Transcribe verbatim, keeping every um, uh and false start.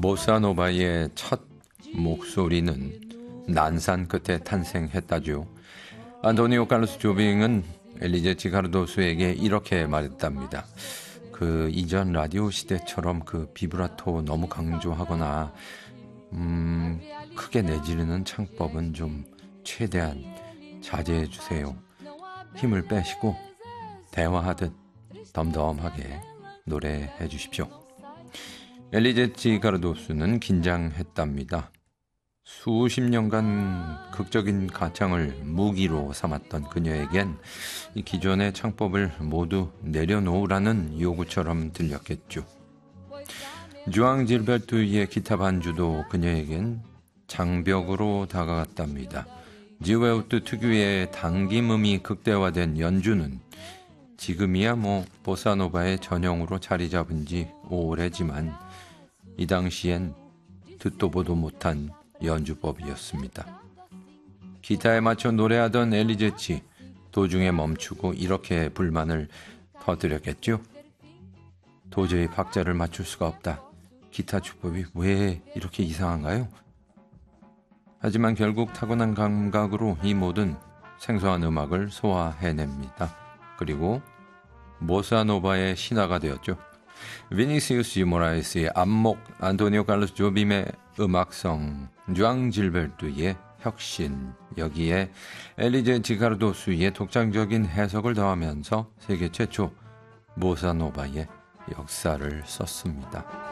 보사노바의 첫 목소리는 난산 끝에 탄생했다죠. 안토니오 칼로스 조빙은 엘리제치 카르도스에게 이렇게 말했답니다. 그 이전 라디오 시대처럼 그 비브라토 너무 강조하거나 음, 크게 내지르는 창법은 좀 최대한 자제해 주세요. 힘을 빼시고 대화하듯 덤덤하게 노래해 주십시오. 엘리제치 카르도스는 긴장했답니다. 수십 년간 극적인 가창을 무기로 삼았던 그녀에겐 이 기존의 창법을 모두 내려놓으라는 요구처럼 들렸겠죠. 주앙 질베르투의 기타 반주도 그녀에겐 장벽으로 다가갔답니다. 지웨우트 특유의 당김음이 극대화된 연주는 지금이야 뭐 보사노바의 전형으로 자리 잡은 지 오래지만 이 당시엔 듣도 보도 못한 연주법이었습니다. 기타에 맞춰 노래하던 엘리제치, 도중에 멈추고 이렇게 불만을 터뜨렸겠죠. 도저히 박자를 맞출 수가 없다. 기타 주법이 왜 이렇게 이상한가요? 하지만 결국 타고난 감각으로 이 모든 생소한 음악을 소화해냅니다. 그리고 보사노바의 신화가 되었죠. 비니시우스 유모라이스의 안목, 안토니오 칼로스 조빔의 음악성, 주앙 질베르투의 혁신, 여기에 엘리제치 카르도스의 독창적인 해석을 더하면서 세계 최초 보사노바의 역사를 썼습니다.